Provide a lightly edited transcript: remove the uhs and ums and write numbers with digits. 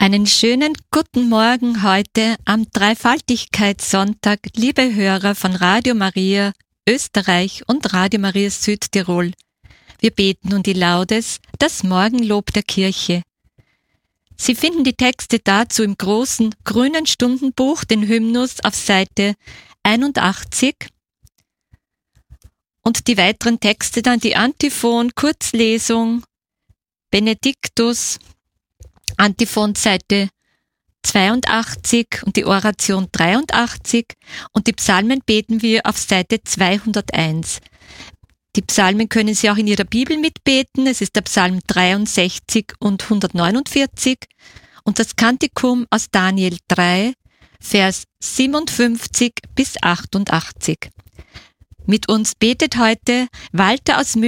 Einen schönen guten Morgen heute am Dreifaltigkeitssonntag, liebe Hörer von Radio Maria Österreich und Radio Maria Südtirol. Wir beten nun die Laudes, das Morgenlob der Kirche. Sie finden die Texte dazu im großen grünen Stundenbuch, den Hymnus, auf Seite 81. Und die weiteren Texte dann die Antiphon, Kurzlesung, Benediktus, Antiphon Seite 82 und die Oration 83 und die Psalmen beten wir auf Seite 201. Die Psalmen können Sie auch in Ihrer Bibel mitbeten. Es ist der Psalm 63 und 149 und das Kantikum aus Daniel 3, Vers 57 bis 88. Mit uns betet heute Walter aus